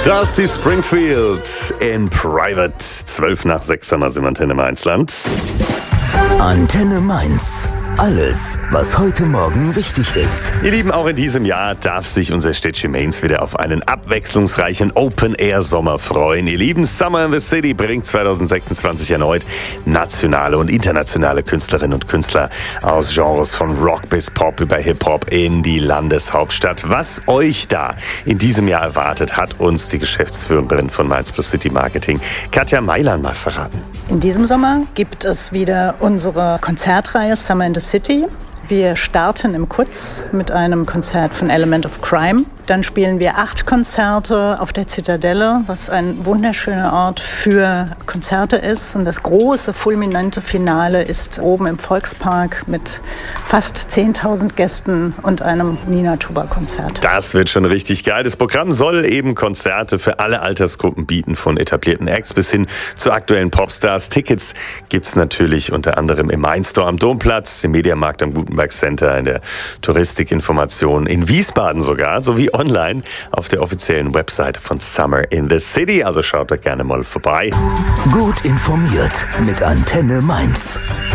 Dusty Springfield in Private. 12:05 haben wir sind Antenne Mainzland. Antenne Mainz. Alles, was heute Morgen wichtig ist. Ihr Lieben, auch in diesem Jahr darf sich unser Städtchen Mainz wieder auf einen abwechslungsreichen Open-Air-Sommer freuen. Ihr Lieben, Summer in the City bringt 2026 erneut nationale und internationale Künstlerinnen und Künstler aus Genres von Rock bis Pop über Hip-Hop in die Landeshauptstadt. Was euch da in diesem Jahr erwartet, hat uns die Geschäftsführerin von Mainz Plus City Marketing, Katja Mailan, mal verraten. In diesem Sommer gibt es wieder unsere Konzertreihe Summer in the City. Wir starten im Kutz mit einem Konzert von Element of Crime. Dann spielen wir 8 Konzerte auf der Zitadelle, was ein wunderschöner Ort für Konzerte ist. Und das große, fulminante Finale ist oben im Volkspark mit fast 10.000 Gästen und einem Nina-Chuba-Konzert. Das wird schon richtig geil. Das Programm soll eben Konzerte für alle Altersgruppen bieten, von etablierten Acts bis hin zu aktuellen Popstars. Tickets gibt's natürlich unter anderem im Mainz Store am Domplatz, im Mediamarkt am Gutenberg Center, in der Touristikinformation in Wiesbaden sogar, sowie online auf der offiziellen Webseite von Summer in the City. Also schaut da gerne mal vorbei. Gut informiert mit Antenne Mainz.